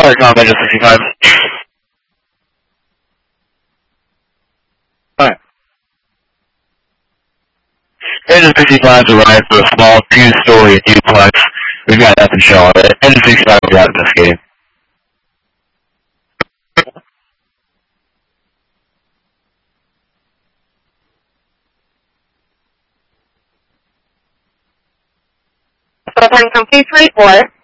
Combat 65. Alright. Engine 65 arrived for a small two-story duplex. We've got nothing showing it. Engine 65 will drive this game. From 334.